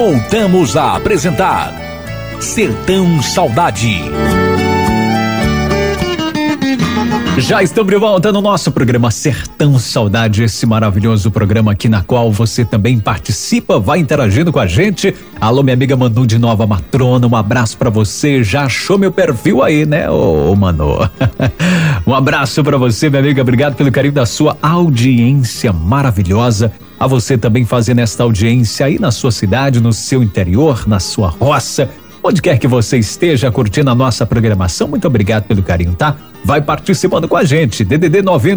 Voltamos a apresentar Sertão Saudade. Já estamos de volta no nosso programa Sertão Saudade, esse maravilhoso programa aqui na qual você também participa, vai interagindo com a gente. Alô, minha amiga Manu de Nova Matrona, um abraço pra você. Já achou meu perfil aí, né, ô Manu? Um abraço pra você, minha amiga, obrigado pelo carinho da sua audiência maravilhosa. A você também fazendo esta audiência aí na sua cidade, no seu interior, na sua roça, onde quer que você esteja curtindo a nossa programação. Muito obrigado pelo carinho, tá? Vai participando com a gente, DDD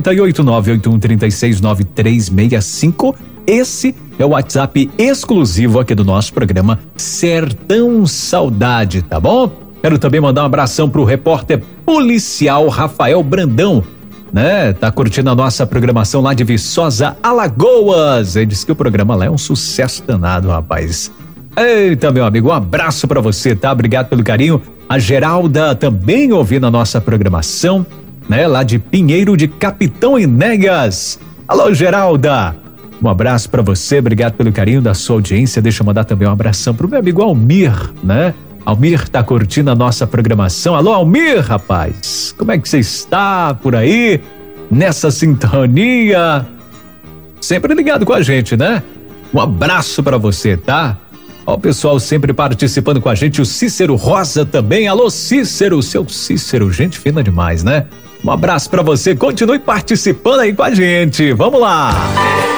98981369365. Esse é o WhatsApp exclusivo aqui do nosso programa Sertão Saudade, tá bom? Quero também mandar um abração pro repórter policial Rafael Brandão, né? Tá curtindo a nossa programação lá de Viçosa, Alagoas. Ele disse que o programa lá é um sucesso danado, rapaz. Eita, meu amigo, um abraço pra você, tá? Obrigado pelo carinho. A Geralda também ouvindo a nossa programação, né? Lá de Pinheiro de Capitão Enéas. Alô, Geralda! Um abraço pra você, obrigado pelo carinho da sua audiência. Deixa eu mandar também um abração pro meu amigo Almir, né? Almir tá curtindo a nossa programação. Alô, Almir, rapaz! Como é que você está por aí? Nessa sintonia? Sempre ligado com a gente, né? Um abraço pra você, tá? Ó, o pessoal sempre participando com a gente, o Cícero Rosa também. Alô, Cícero, seu Cícero, gente fina demais, né? Um abraço pra você, continue participando aí com a gente. Vamos lá!